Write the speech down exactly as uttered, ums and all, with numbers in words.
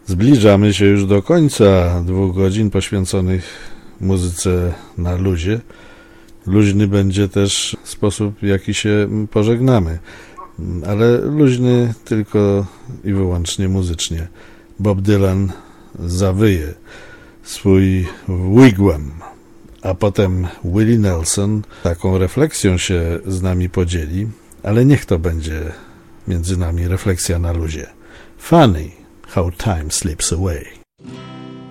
Zbliżamy się już do końca dwóch godzin poświęconych muzyce na luzie. Luźny będzie też sposób, w jaki się pożegnamy, ale luźny tylko i wyłącznie muzycznie. Bob Dylan zawyje swój wigwam, a potem Willie Nelson taką refleksją się z nami podzieli, ale niech to będzie między nami refleksja na luzie. Funny how time slips away.